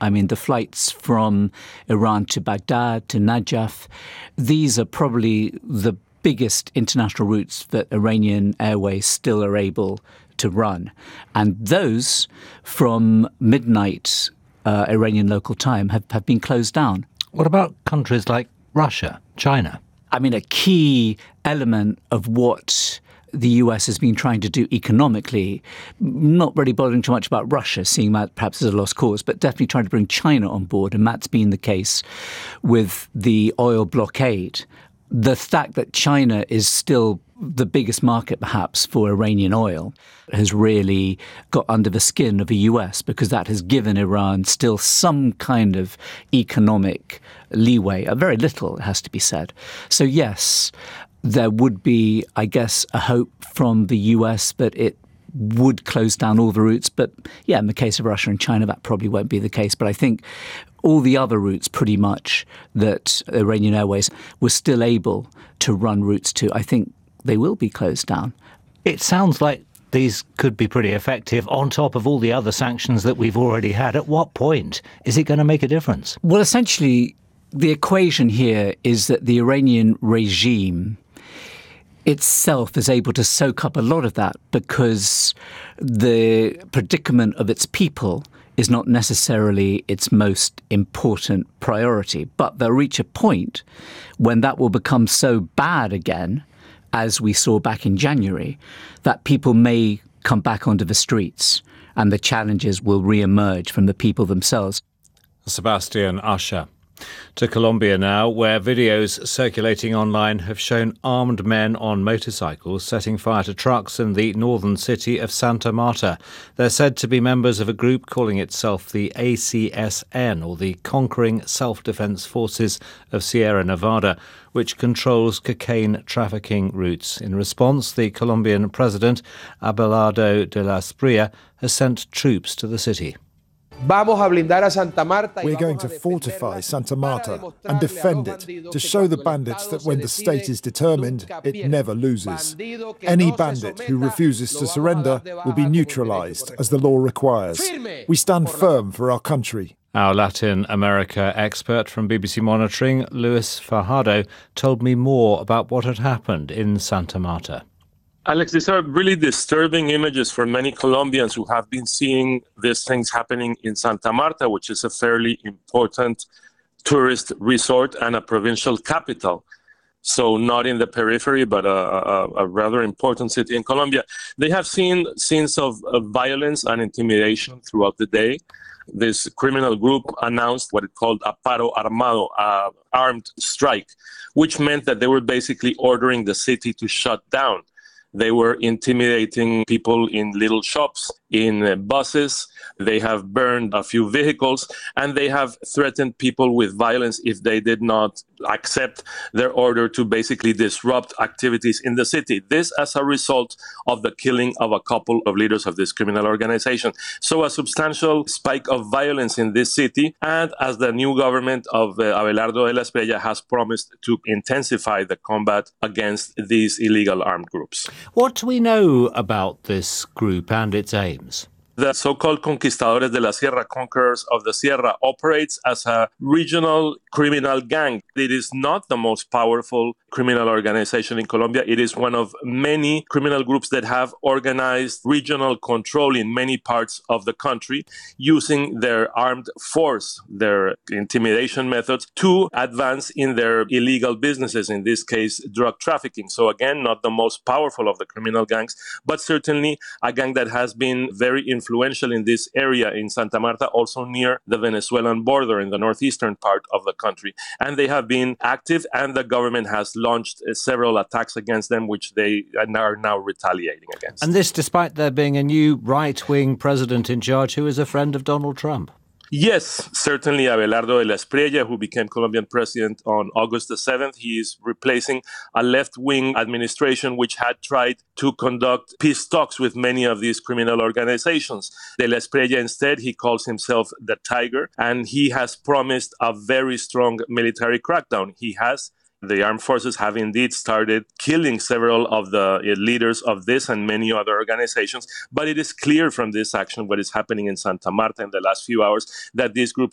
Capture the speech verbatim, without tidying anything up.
I mean, the flights from Iran to Baghdad, to Najaf, these are probably the biggest international routes that Iranian Airways still are able to run. And those, from midnight uh, Iranian local time, have, have been closed down. What about countries like Russia, China? I mean, a key element of what the U S has been trying to do economically, not really bothering too much about Russia, seeing that perhaps as a lost cause, but definitely trying to bring China on board. And that's been the case with the oil blockade. The fact that China is still the biggest market, perhaps, for Iranian oil has really got under the skin of the U S, because that has given Iran still some kind of economic leeway, a very little, it has to be said. So, yes, there would be, I guess, a hope from the U S that it would close down all the routes. But, yeah, in the case of Russia and China, that probably won't be the case. But I think all the other routes, pretty much, that Iranian Airways was still able to run routes to, I think they will be closed down. It sounds like these could be pretty effective on top of all the other sanctions that we've already had. At what point is it going to make a difference? Well, essentially, the equation here is that the Iranian regime itself is able to soak up a lot of that, because the predicament of its people is not necessarily its most important priority. But they'll reach a point when that will become so bad again, as we saw back in January, that people may come back onto the streets and the challenges will re-emerge from the people themselves. Sebastian Usher. To Colombia now, where videos circulating online have shown armed men on motorcycles setting fire to trucks in the northern city of Santa Marta. They're said to be members of a group calling itself the A C S N, or the Conquering Self-Defense Forces of Sierra Nevada, which controls cocaine trafficking routes. In response, the Colombian president, Abelardo de la Espriella, has sent troops to the city. We're going to fortify Santa Marta and defend it, to show the bandits that when the state is determined, it never loses. Any bandit who refuses to surrender will be neutralized, as the law requires. We stand firm for our country. Our Latin America expert from B B C Monitoring, Luis Fajardo, told me more about what had happened in Santa Marta. Alex, these are really disturbing images for many Colombians who have been seeing these things happening in Santa Marta, which is a fairly important tourist resort and a provincial capital. So not in the periphery, but a, a, a rather important city in Colombia. They have seen scenes of, of violence and intimidation throughout the day. This criminal group announced what it called a paro armado, an armed strike, which meant that they were basically ordering the city to shut down. They were intimidating people in little shops, in uh, buses. They have burned a few vehicles, and they have threatened people with violence if they did not accept their order to basically disrupt activities in the city. This as a result of the killing of a couple of leaders of this criminal organization. So a substantial spike of violence in this city, and as the new government of uh, Abelardo de la Espriella has promised to intensify the combat against these illegal armed groups. What do we know about this group and its aims? The so-called Conquistadores de la Sierra, Conquerors of the Sierra, operates as a regional criminal gang. It is not the most powerful criminal organization in Colombia. It is one of many criminal groups that have organized regional control in many parts of the country, using their armed force, their intimidation methods, to advance in their illegal businesses, in this case, drug trafficking. So again, not the most powerful of the criminal gangs, but certainly a gang that has been very influential influential in this area in Santa Marta, also near the Venezuelan border in the northeastern part of the country. And they have been active, and the government has launched uh, several attacks against them, which they are now retaliating against. And this despite there being a new right-wing president in charge who is a friend of Donald Trump. Yes, certainly Abelardo de la Espriella, who became Colombian president on August the seventh, he is replacing a left-wing administration which had tried to conduct peace talks with many of these criminal organizations. De la Espriella, instead, he calls himself the Tiger, and he has promised a very strong military crackdown. He has The armed forces have indeed started killing several of the leaders of this and many other organizations. But it is clear from this action, what is happening in Santa Marta in the last few hours, that this group